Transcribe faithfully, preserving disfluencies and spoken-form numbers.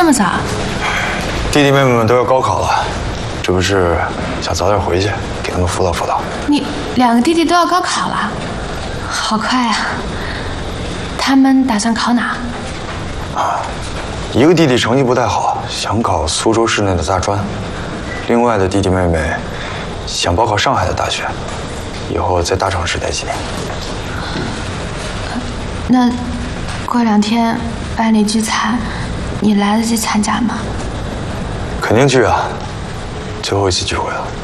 这么早？ 弟弟妹妹们都要高考了，这不是想早点回去给他们辅导辅导。 你两个弟弟都要高考了，好快啊！他们打算考哪？ 啊，一个弟弟成绩不太好，想考苏州市内的大专；另外的弟弟妹妹想报考上海的大学，以后在大城市待几年。 那过两天班里聚餐，你来得及参加吗？ 肯定去啊，最后一次聚会了。